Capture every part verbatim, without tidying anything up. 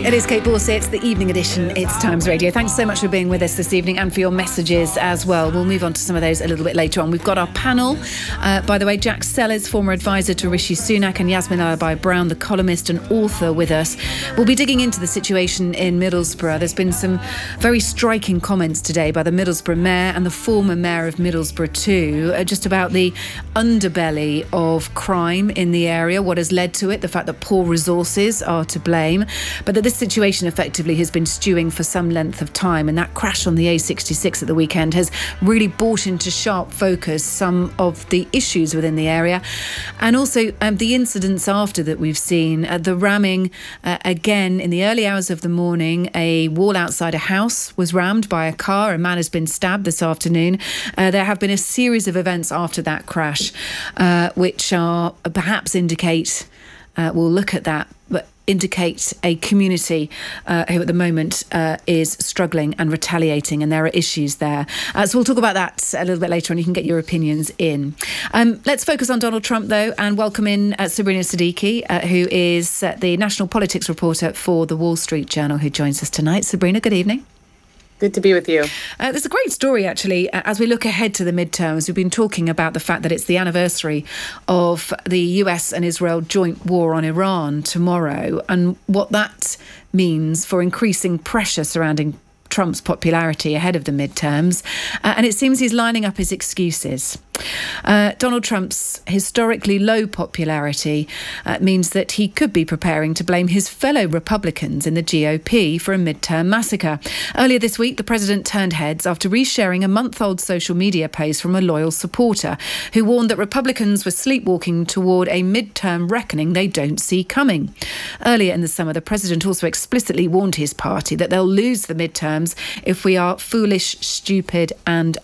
It is Kate Borsey. It's the evening edition. It's Times Radio. Thanks so much for being with us this evening and for your messages as well. We'll move on to some of those a little bit later on. We've got our panel. Uh, by the way, Jack Sellers, former advisor to Rishi Sunak, and Yasmin Alibhai-Brown, the columnist and author, with us. We'll be digging into the situation in Middlesbrough. There's been some very striking comments today by the Middlesbrough mayor and the former mayor of Middlesbrough too, uh, just about the underbelly of crime in the area, what has led to it, the fact that poor resources are to blame, but that this situation effectively has been stewing for some length of time, and that crash on the A sixty-six at the weekend has really brought into sharp focus some of the issues within the area, and also um, the incidents after that we've seen. Uh, the ramming uh, again in the early hours of the morning, a wall outside a house was rammed by a car. A man has been stabbed this afternoon. Uh, there have been a series of events after that crash uh, which are uh, perhaps indicate uh, we'll look at that but indicate a community uh, who at the moment uh, is struggling and retaliating, and there are issues there. Uh, so we'll talk about that a little bit later on. You can get your opinions in. Um, let's focus on Donald Trump, though, and welcome in uh, Sabrina Siddiqui, uh, who is uh, the national politics reporter for the Wall Street Journal, who joins us tonight. Sabrina, good evening. Good to be with you. Uh, there's a great story, actually, uh, as we look ahead to the midterms. We've been talking about the fact that it's the anniversary of the U S and Israel joint war on Iran tomorrow, and what that means for increasing pressure surrounding Trump's popularity ahead of the midterms. Uh, and it seems he's lining up his excuses. Uh, Donald Trump's historically low popularity uh, means that he could be preparing to blame his fellow Republicans in the G O P for a midterm massacre. Earlier this week, the president turned heads after resharing a month-old social media post from a loyal supporter who warned that Republicans were sleepwalking toward a midterm reckoning they don't see coming. Earlier in the summer, the president also explicitly warned his party that they'll lose the midterms if we are foolish, stupid and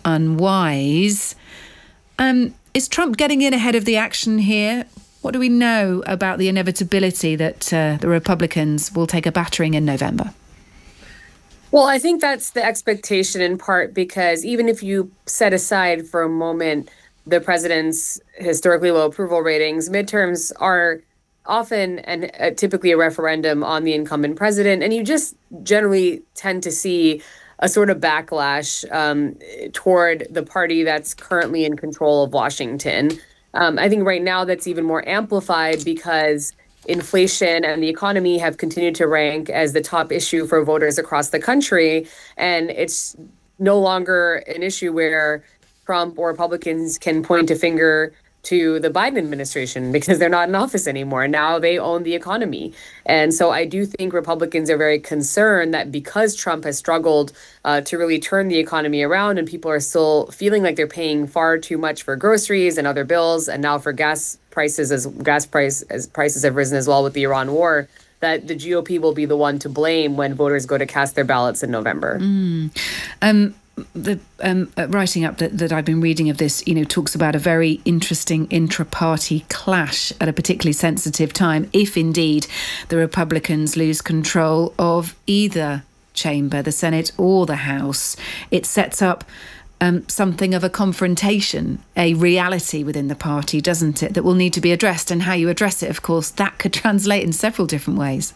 unwise. Um, is Trump getting in ahead of the action here? What do we know about the inevitability that uh, the Republicans will take a battering in November? Well, I think that's the expectation in part because even if you set aside for a moment the president's historically low approval ratings, midterms are often and uh, typically a referendum on the incumbent president. And you just generally tend to see a sort of backlash um, toward the party that's currently in control of Washington. Um, I think right now that's even more amplified because inflation and the economy have continued to rank as the top issue for voters across the country. And it's no longer an issue where Trump or Republicans can point a finger to the Biden administration because they're not in office anymore. Now they own the economy. And so I do think Republicans are very concerned that because Trump has struggled uh, to really turn the economy around and people are still feeling like they're paying far too much for groceries and other bills, and now for gas prices as gas price as prices have risen as well with the Iran war, that the G O P will be the one to blame when voters go to cast their ballots in November. Mm. Um, The um, uh, writing up that, that I've been reading of this, you know, talks about a very interesting intra-party clash at a particularly sensitive time, if indeed the Republicans lose control of either chamber, the Senate or the House. It sets up um, something of a confrontation, a reality within the party, doesn't it, that will need to be addressed. And how you address it, of course, that could translate in several different ways.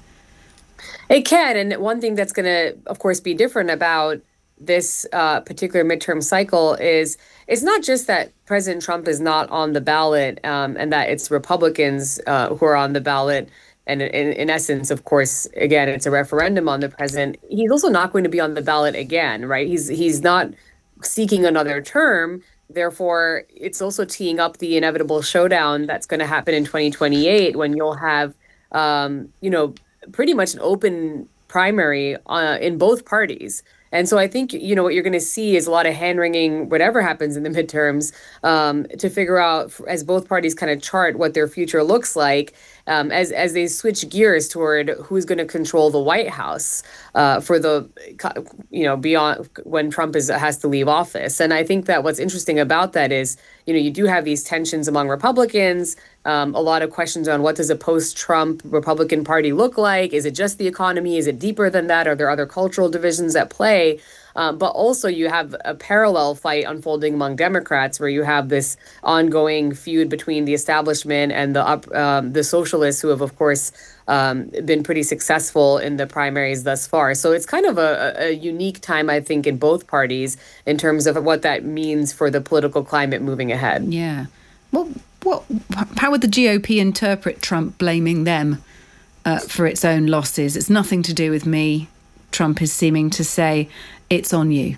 It can. And one thing that's going to, of course, be different about this uh, particular midterm cycle is it's not just that President Trump is not on the ballot um, and that it's Republicans uh, who are on the ballot. And in, in essence, of course, again, it's a referendum on the president. He's also not going to be on the ballot again, right? He's he's not seeking another term. Therefore, it's also teeing up the inevitable showdown that's going to happen in twenty twenty-eight when you'll have, um, you know, pretty much an open primary uh, in both parties. And so I think, you know, what you're going to see is a lot of hand-wringing, whatever happens in the midterms, um, to figure out, as both parties kind of chart what their future looks like, um, as as they switch gears toward who's going to control the White House uh, for the, you know, beyond when Trump is has to leave office. And I think that what's interesting about that is, you know, you do have these tensions among Republicans, um, a lot of questions on what does a post-Trump Republican Party look like? Is it just the economy? Is it deeper than that? Are there other cultural divisions at play? Um, but also you have a parallel fight unfolding among Democrats, where you have this ongoing feud between the establishment and the up, um, the socialists, who have, of course, um, been pretty successful in the primaries thus far. So it's kind of a, a unique time, I think, in both parties in terms of what that means for the political climate moving ahead. Yeah. Well, what? How would the G O P interpret Trump blaming them uh, for its own losses? It's nothing to do with me. Trump is seeming to say it's on you.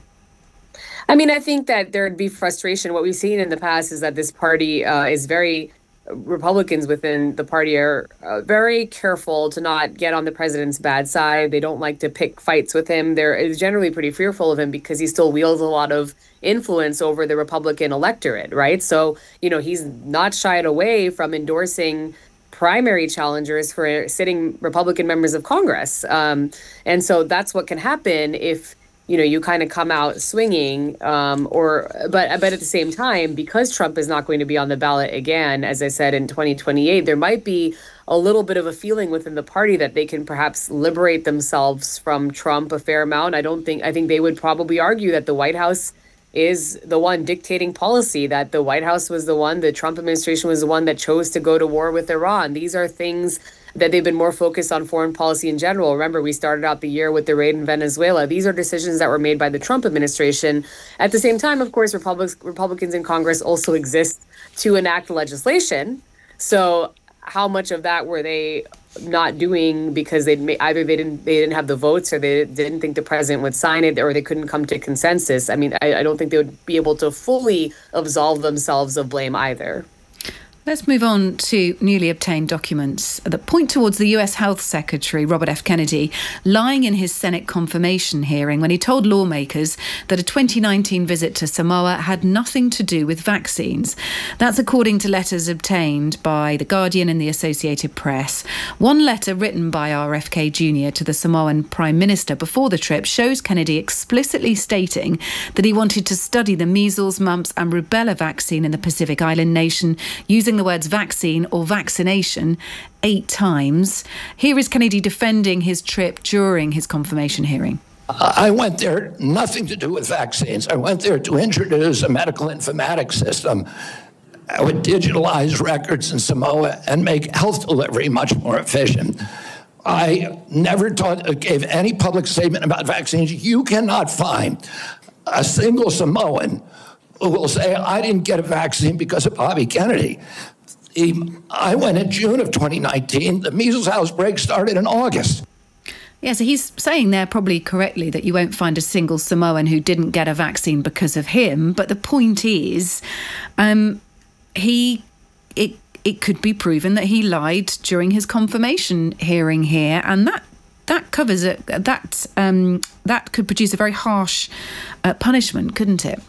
I mean, I think that there'd be frustration. What we've seen in the past is that this party uh, is very Republicans within the party are uh, very careful to not get on the president's bad side. They don't like to pick fights with him. They're generally pretty fearful of him because he still wields a lot of influence over the Republican electorate, right? So, you know, he's not shied away from endorsing primary challengers for sitting Republican members of Congress. Um, and so that's what can happen if you know, you kind of come out swinging, um, or but but at the same time, because Trump is not going to be on the ballot again, as I said, in twenty twenty-eight, there might be a little bit of a feeling within the party that they can perhaps liberate themselves from Trump a fair amount. I don't think I think they would probably argue that the White House is the one dictating policy, that the White House was the one, the Trump administration was the one that chose to go to war with Iran. These are things that they've been more focused on foreign policy in general. Remember, we started out the year with the raid in Venezuela. These are decisions that were made by the Trump administration. At the same time, of course, Republic- Republicans in Congress also exist to enact legislation. So how much of that were they not doing because they'd ma- either they didn't they didn't have the votes, or they didn't think the president would sign it, or they couldn't come to consensus? I mean, I, I don't think they would be able to fully absolve themselves of blame either. Let's move on to newly obtained documents that point towards the U S Health Secretary, Robert F. Kennedy, lying in his Senate confirmation hearing when he told lawmakers that a twenty nineteen visit to Samoa had nothing to do with vaccines. That's according to letters obtained by The Guardian and the Associated Press. One letter written by R F K Junior to the Samoan Prime Minister before the trip shows Kennedy explicitly stating that he wanted to study the measles, mumps and rubella vaccine in the Pacific Island nation, using the words vaccine or vaccination eight times. Here is Kennedy defending his trip during his confirmation hearing. I went there, nothing to do with vaccines. I went there to introduce a medical informatics system that would digitalize records in Samoa and make health delivery much more efficient. I never taught, gave any public statement about vaccines. You cannot find a single Samoan who will say, I didn't get a vaccine because of Bobby Kennedy. He, I went in June of twenty nineteen. The measles outbreak started in August. Yeah, so he's saying there probably correctly that you won't find a single Samoan who didn't get a vaccine because of him. But the point is, um, he it it could be proven that he lied during his confirmation hearing here, and that that covers it. That um, that could produce a very harsh uh, punishment, couldn't it?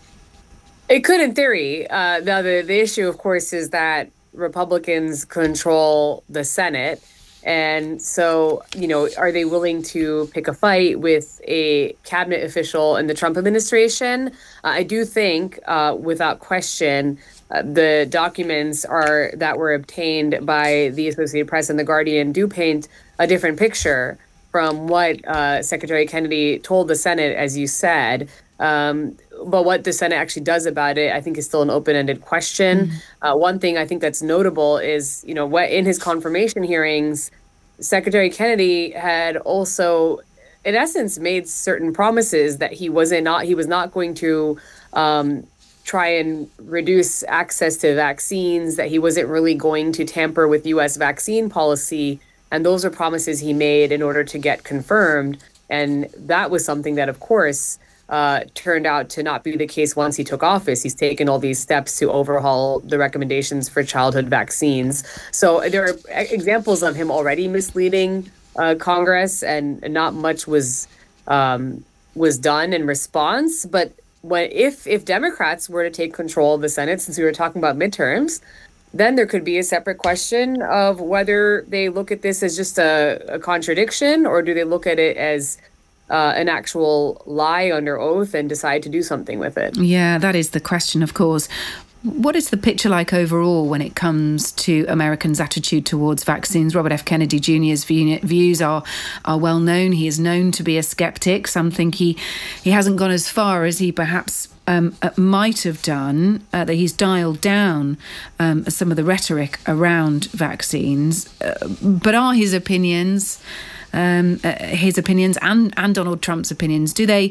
It could, in theory. Uh, now, the, the issue, of course, is that Republicans control the Senate. And so, you know, are they willing to pick a fight with a cabinet official in the Trump administration? Uh, I do think, uh, without question, uh, the documents are that were obtained by the Associated Press and The Guardian do paint a different picture from what uh, Secretary Kennedy told the Senate, as you said. Um, but what the Senate actually does about it, I think, is still an open-ended question. Mm-hmm. Uh, one thing I think that's notable is, you know, what in his confirmation hearings, Secretary Kennedy had also, in essence, made certain promises that he wasn't not he was not going to um, try and reduce access to vaccines, that he wasn't really going to tamper with U S vaccine policy. And those are promises he made in order to get confirmed. And that was something that, of course, uh, turned out to not be the case once he took office. He's taken all these steps to overhaul the recommendations for childhood vaccines. So there are examples of him already misleading uh, Congress, and not much was um, was done in response. But when if if Democrats were to take control of the Senate, since we were talking about midterms, then there could be a separate question of whether they look at this as just a, a contradiction, or do they look at it as uh, an actual lie under oath and decide to do something with it? Yeah, that is the question, of course. What is the picture like overall when it comes to Americans' attitude towards vaccines? Robert F. Kennedy Junior's view, views are are well known. He is known to be a skeptic. Some think he, he hasn't gone as far as he perhaps um, uh, might have done, uh, that he's dialed down um, some of the rhetoric around vaccines. Uh, but are his opinions, um, uh, his opinions and, and Donald Trump's opinions, do they,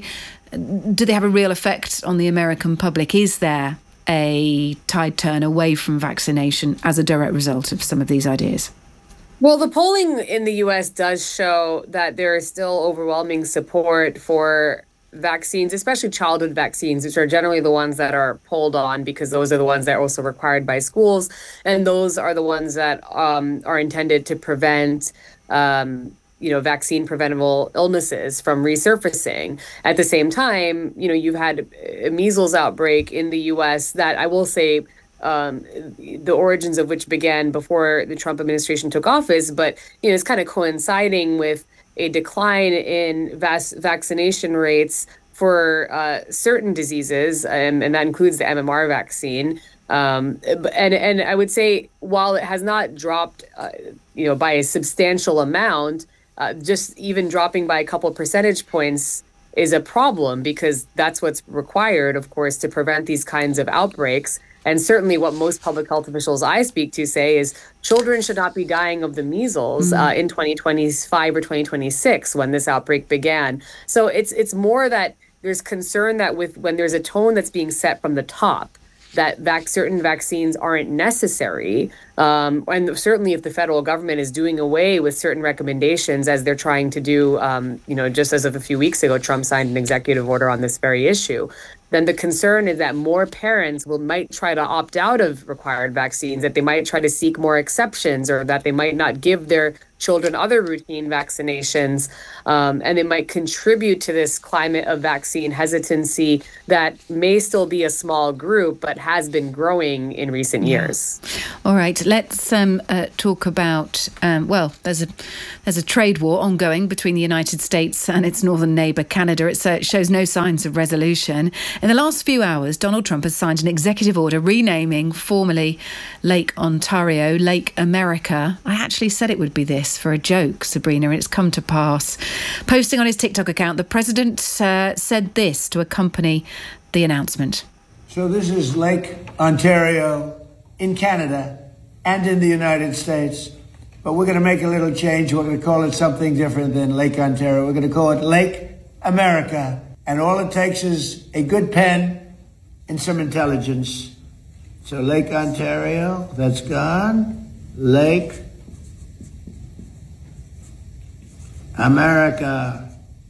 do they have a real effect on the American public? Is there a tide turn away from vaccination as a direct result of some of these ideas? Well, the polling in the U S does show that there is still overwhelming support for vaccines, especially childhood vaccines, which are generally the ones that are polled on because those are the ones that are also required by schools. And those are the ones that um, are intended to prevent um, you know, vaccine preventable illnesses from resurfacing. At the same time, you know, you've had a measles outbreak in the U S that I will say um, the origins of which began before the Trump administration took office, but, you know, it's kind of coinciding with a decline in vas- vaccination rates for uh, certain diseases, um, and that includes the M M R vaccine. Um, and, and I would say, while it has not dropped, uh, you know, by a substantial amount, Uh, just even dropping by a couple of percentage points is a problem because that's what's required, of course, to prevent these kinds of outbreaks. And certainly what most public health officials I speak to say is children should not be dying of the measles mm-hmm. uh, in twenty twenty-five or twenty twenty-six when this outbreak began. So it's it's more that there's concern that with when there's a tone that's being set from the top, that vac- certain vaccines aren't necessary. Um, and certainly if the federal government is doing away with certain recommendations as they're trying to do, um, you know, just as of a few weeks ago, Trump signed an executive order on this very issue, then the concern is that more parents will might try to opt out of required vaccines, that they might try to seek more exceptions, or that they might not give their children other routine vaccinations, um, and it might contribute to this climate of vaccine hesitancy that may still be a small group, but has been growing in recent yeah. years. All right, let's um, uh, talk about, um, well, there's a there's a trade war ongoing between the United States and its northern neighbour, Canada. It's, uh, it shows no signs of resolution. In the last few hours, Donald Trump has signed an executive order renaming formerly Lake Ontario, Lake America. I actually said it would be this for a joke, Sabrina, and it's come to pass. Posting on his TikTok account, the president uh, said this to accompany the announcement. So this is Lake Ontario in Canada and in the United States, but we're going to make a little change. We're going to call it something different than Lake Ontario. We're going to call it Lake America, and all it takes is a good pen and some intelligence. So Lake Ontario, that's gone. Lake America.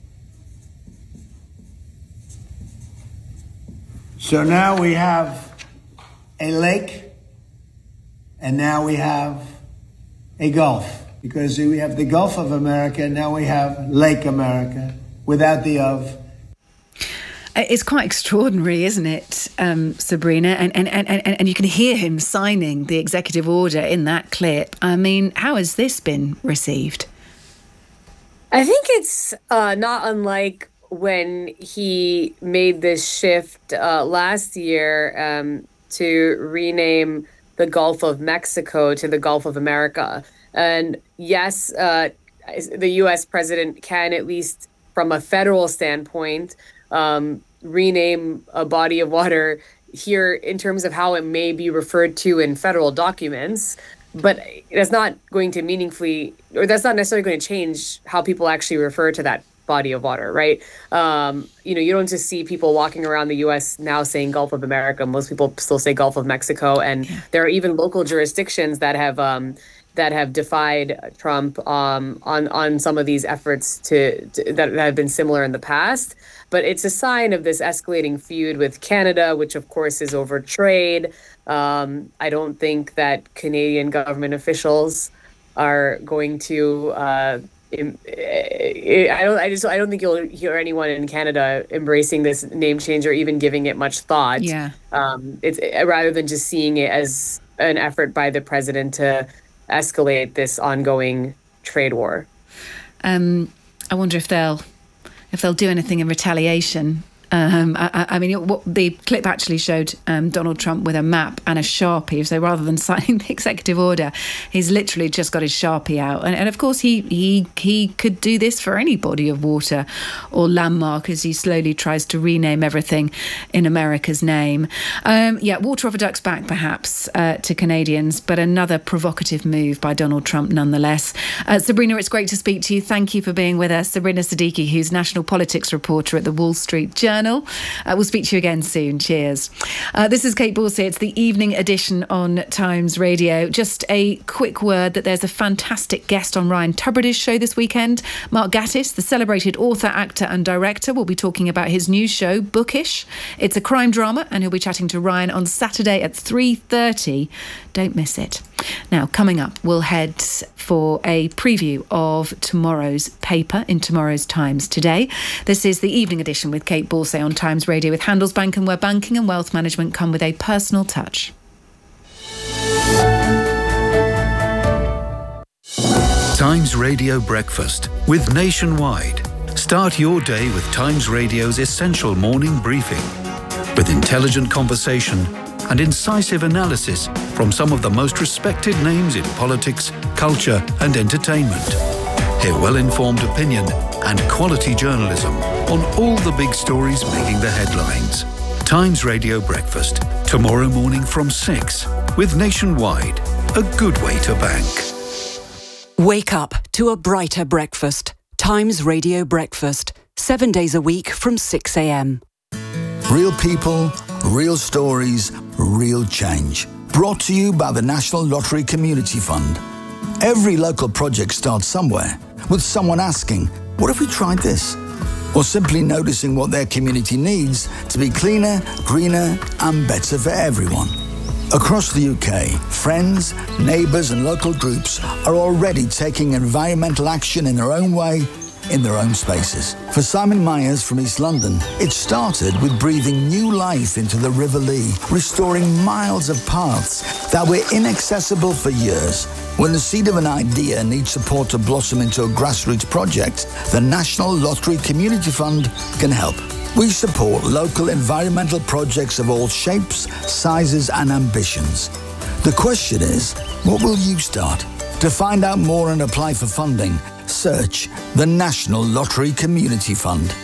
So now we have a lake, and now we have a Gulf, because we have the Gulf of America, and now we have Lake America, without the of. It's quite extraordinary, isn't it, um, Sabrina? And, and, and, and, and you can hear him signing the executive order in that clip. I mean, how has this been received? I think it's uh, not unlike when he made this shift uh, last year um, to rename the Gulf of Mexico to the Gulf of America. And yes, uh, the U S president can, at least from a federal standpoint, um, rename a body of water here in terms of how it may be referred to in federal documents. But that's not going to meaningfully, or that's not necessarily going to change how people actually refer to that body of water, right? Um, you know, you don't just see people walking around the U S now saying Gulf of America. Most people still say Gulf of Mexico, and yeah. there are even local jurisdictions that have um, that have defied Trump um, on on some of these efforts to, to that, that have been similar in the past. But it's a sign of this escalating feud with Canada, which of course is over trade. Um, I don't think that Canadian government officials are going to. Uh, I don't. I just. I don't think you'll hear anyone in Canada embracing this name change or even giving it much thought. Yeah. Um, it's rather than just seeing it as an effort by the president to escalate this ongoing trade war. Um, I wonder if they'll if they'll do anything in retaliation Um, I, I mean, what the clip actually showed um, Donald Trump with a map and a Sharpie. So rather than signing the executive order, he's literally just got his Sharpie out. And, and of course, he, he, he could do this for any body of water or landmark as he slowly tries to rename everything in America's name. Um, yeah, water off a duck's back, perhaps, uh, to Canadians, but another provocative move by Donald Trump nonetheless. Uh, Sabrina, it's great to speak to you. Thank you for being with us. Sabrina Siddiqui, who's national politics reporter at the Wall Street Journal. Uh, we'll speak to you again soon. Cheers. Uh, this is Kate Borsey. It's the evening edition on Times Radio. Just a quick word that there's a fantastic guest on Ryan Tubridy's show this weekend. Mark Gatiss, the celebrated author, actor and director, will be talking about his new show, Bookish. It's a crime drama, and he'll be chatting to Ryan on Saturday at three thirty. Don't miss it. Now, coming up, we'll head for a preview of tomorrow's paper in tomorrow's Times Today. This is the evening edition with Kate Borsey on Times Radio with Handelsbanken, where banking and wealth management come with a personal touch. Times Radio Breakfast with Nationwide. Start your day with Times Radio's essential morning briefing with intelligent conversation and incisive analysis from some of the most respected names in politics, culture and entertainment. Hear well-informed opinion and quality journalism on all the big stories making the headlines. Times Radio Breakfast, tomorrow morning from six with Nationwide, a good way to bank. Wake up to a brighter breakfast. Times Radio Breakfast, seven days a week from six a m. Real people, real stories, real change. Brought to you by the National Lottery Community Fund. Every local project starts somewhere, with someone asking, what if we tried this? Or simply noticing what their community needs to be cleaner, greener and better for everyone. Across the U K, friends, neighbours and local groups are already taking environmental action in their own way, in their own spaces. For Simon Myers from East London, it started with breathing new life into the River Lee, restoring miles of paths that were inaccessible for years. When the seed of an idea needs support to blossom into a grassroots project, the National Lottery Community Fund can help. We support local environmental projects of all shapes, sizes and ambitions. The question is, what will you start? To find out more and apply for funding, search the National Lottery Community Fund.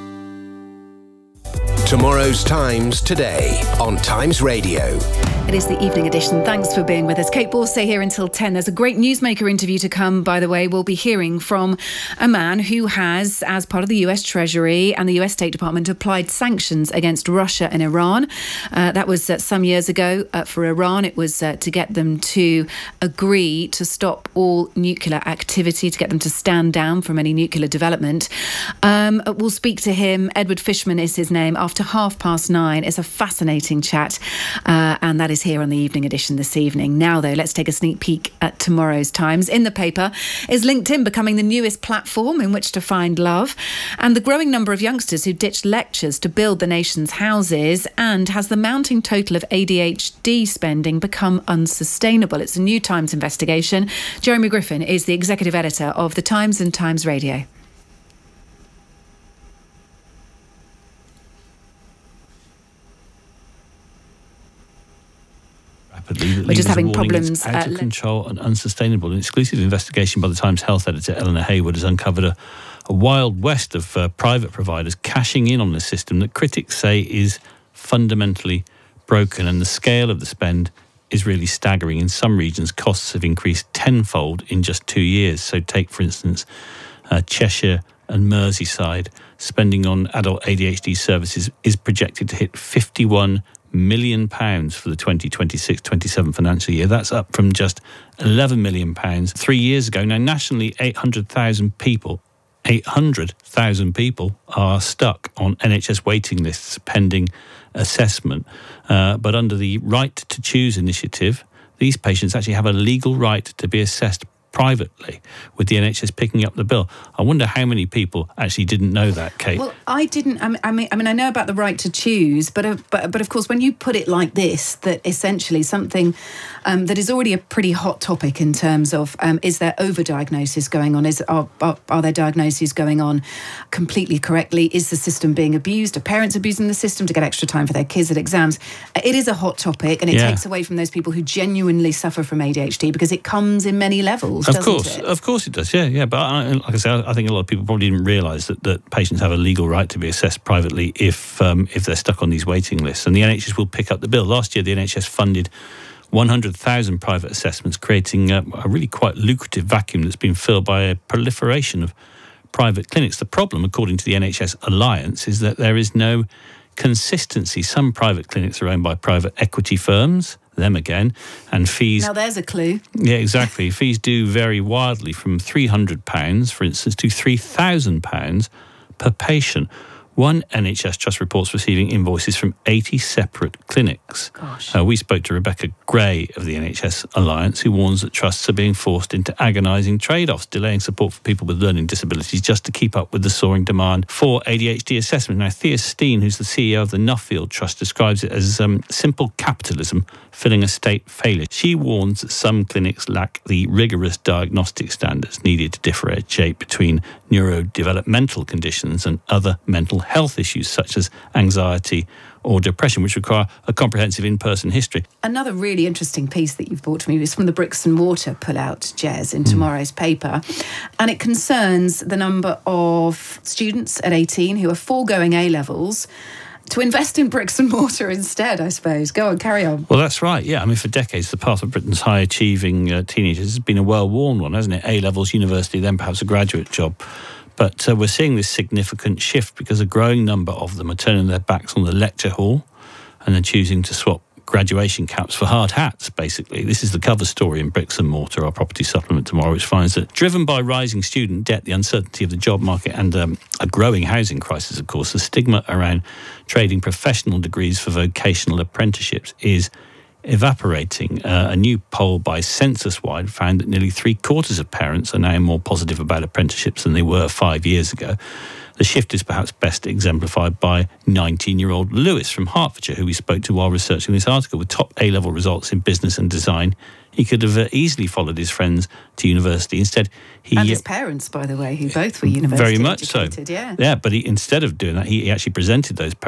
Tomorrow's Times Today on Times Radio. It is the evening edition. Thanks for being with us. Kate Borsey here until ten. There's a great newsmaker interview to come, by the way. We'll be hearing from a man who has, as part of the U S Treasury and the U S State Department, applied sanctions against Russia and Iran. Uh, that was uh, some years ago. Uh, for Iran, it was uh, to get them to agree to stop all nuclear activity, to get them to stand down from any nuclear development. Um, we'll speak to him. Edward Fishman is his name. After half past nine. It's a fascinating chat, uh, and that is here on the evening edition this evening. Now, though, let's take a sneak peek at tomorrow's Times. In the paper is LinkedIn becoming the newest platform in which to find love, and the growing number of youngsters who ditched lectures to build the nation's houses, and has the mounting total of A D H D spending become unsustainable? It's a new Times investigation. Jeremy Griffin is the executive editor of The Times and Times Radio. We're just having problems. Out of uh, control and unsustainable. An exclusive investigation by the Times health editor Eleanor Hayward has uncovered a, a wild west of uh, private providers cashing in on this system that critics say is fundamentally broken, and the scale of the spend is really staggering. In some regions, costs have increased tenfold in just two years. So take, for instance, uh, Cheshire and Merseyside. Spending on adult A D H D services is projected to hit fifty-one million pounds for the twenty twenty-six twenty-seven financial year. That's up from just eleven million pounds three years ago. Now, nationally, eight hundred thousand people, eight hundred thousand people are stuck on N H S waiting lists pending assessment. Uh, but under the Right to Choose initiative, these patients actually have a legal right to be assessed privately, with the N H S picking up the bill. I wonder how many people actually didn't know that, Kate. Well, I didn't. I mean, I mean, I know about the right to choose, but uh, but but of course, when you put it like this, that essentially something um, that is already a pretty hot topic in terms of um, is there overdiagnosis going on? Is are, are are there diagnoses going on completely correctly? Is the system being abused? Are parents abusing the system to get extra time for their kids at exams? It is a hot topic, and it Yeah. takes away from those people who genuinely suffer from A D H D because it comes in many levels. Of doesn't course, it? of course it does. Yeah, yeah. But I, like I say, I think a lot of people probably didn't realise that, that patients have a legal right to be assessed privately if um, if they're stuck on these waiting lists, and the N H S will pick up the bill. Last year, the N H S funded one hundred thousand private assessments, creating a, a really quite lucrative vacuum that's been filled by a proliferation of private clinics. The problem, according to the N H S Alliance, is that there is no consistency. Some private clinics are owned by private equity firms, them again, and fees... Now there's a clue. Yeah, exactly. Fees do vary wildly from three hundred pounds, for instance, to three thousand pounds per patient. One N H S trust reports receiving invoices from eighty separate clinics. Gosh. Uh, we spoke to Rebecca Gray of the N H S Alliance, who warns that trusts are being forced into agonising trade-offs, delaying support for people with learning disabilities just to keep up with the soaring demand for A D H D assessment. Now, Thea Steen, who's the C E O of the Nuffield Trust, describes it as um, simple capitalism filling a state failure. She warns that some clinics lack the rigorous diagnostic standards needed to differentiate between neurodevelopmental conditions and other mental health issues such as anxiety or depression, which require a comprehensive in-person history. Another really interesting piece that you've brought to me is from the Bricks and Mortar pull-out, Jez, in tomorrow's paper. And it concerns the number of students at eighteen who are foregoing A-levels to invest in bricks and mortar instead, I suppose. Go on, carry on. Well, that's right, yeah. I mean, for decades, the path of Britain's high-achieving uh, teenagers has been a well-worn one, hasn't it? A-levels, university, then perhaps a graduate job. But uh, we're seeing this significant shift because a growing number of them are turning their backs on the lecture hall and then choosing to swap graduation caps for hard hats, basically. This is the cover story in Bricks and Mortar, our property supplement tomorrow, which finds that driven by rising student debt, the uncertainty of the job market and um, a growing housing crisis, of course, the stigma around trading professional degrees for vocational apprenticeships is evaporating. Uh, a new poll by Census Wide found that nearly three quarters of parents are now more positive about apprenticeships than they were five years ago. The shift is perhaps best exemplified by nineteen-year-old Lewis from Hertfordshire, who we spoke to while researching this article. With top A-level results in business and design, he could have uh, easily followed his friends to university. Instead, he... And his parents, by the way, who both were university Very much educated, so. yeah. Yeah, but he, instead of doing that, he, he actually presented those